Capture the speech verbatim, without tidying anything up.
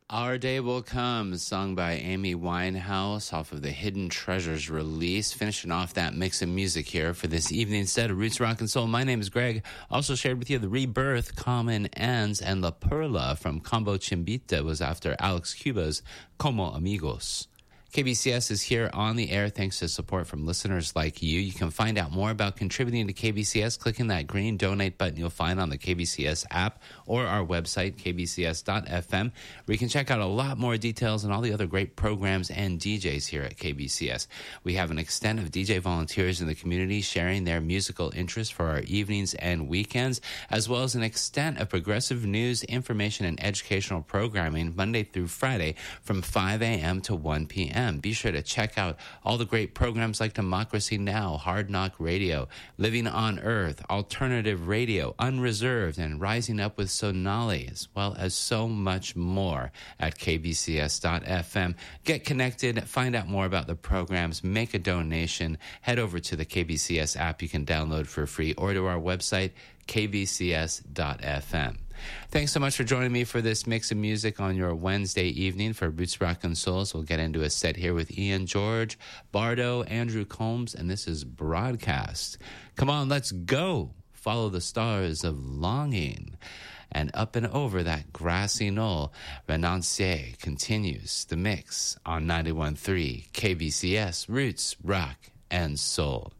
Our Day Will Come, sung by Amy Winehouse off of the Hidden Treasures release. Finishing off that mix of music here for this evening instead of Roots Rock and Soul. My name is Greg. Also shared with you The Rebirth, Common Ends, and La Perla from Combo Chimbita was after Alex Cuba's Como Amigos. K B C S is here on the air thanks to support from listeners like you. You can find out more about contributing to K B C S clicking that green donate button you'll find on the K B C S app or our website, k b c s dot f m, where you can check out a lot more details and all the other great programs and D Js here at K B C S. We have an extent of D J volunteers in the community sharing their musical interests for our evenings and weekends, as well as an extent of progressive news, information, and educational programming Monday through Friday from five a.m. to one p.m. Be sure to check out all the great programs like Democracy Now!, Hard Knock Radio, Living on Earth, Alternative Radio, Unreserved, and Rising Up with Sonali, as well as so much more at k b c s dot f m. Get connected, find out more about the programs, make a donation, head over to the K B C S app you can download for free, or to our website, k b c s dot f m. Thanks so much for joining me for this mix of music on your Wednesday evening for Roots Rock and Souls. We'll get into a set here with Ian George, Bardo, Andrew Combs, and this is Broadcast. Come on, let's go. Follow the stars of longing. And up and over that grassy knoll, Renancier continues the mix on ninety-one point three K B C S Roots Rock and Soul.